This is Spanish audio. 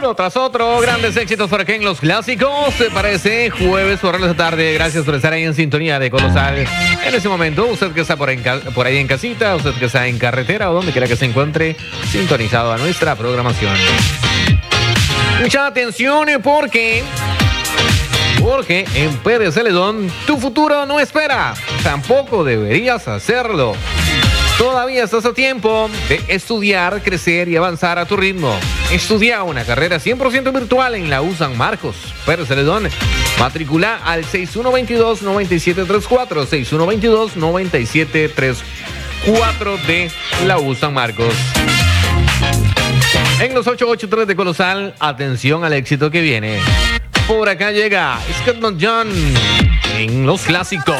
Uno tras otro, grandes éxitos por aquí en Los Clásicos. Para ese jueves por la tarde, gracias por estar ahí en sintonía de Colosal. En ese momento, usted que está por ahí en casita, usted que está en carretera o donde quiera que se encuentre, sintonizado a nuestra programación. Mucha atención porque en Pérez Celedón tu futuro no espera. Tampoco deberías hacerlo. Todavía estás a tiempo de estudiar, crecer y avanzar a tu ritmo. Estudia una carrera 100% virtual en la U San Marcos, Pérez Celedón. Matricula al 6122-9734, 6122-9734 de la U San Marcos. En los 883 de Colosal, atención al éxito que viene. Por acá llega Scott John en Los Clásicos.